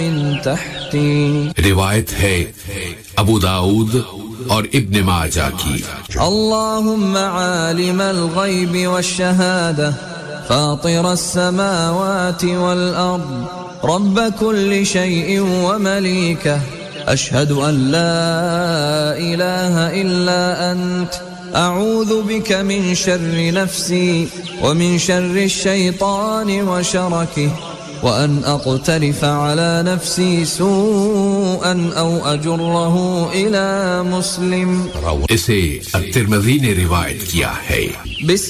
रिवायत है अबू दाऊद और इब्न माजा की। अल्लाहुम्मा आलिमल गैबि वश्शहादा फातिरस समावाति वल अर्द रब्ब कुल्ली शैइन व मलीकह अशहदु अन ला इलाहा इल्ला अंत अऊज़ु बिका मिन शर्रि नफ्सी व मिन शर्रि शैतानि व शरकिह वअन अक़्तरिफ़ अला नफ्सी सूअन औ अजुर्रहु इला मुस्लिम। इसे अत-तिरमिज़ी ने रिवायत किया है।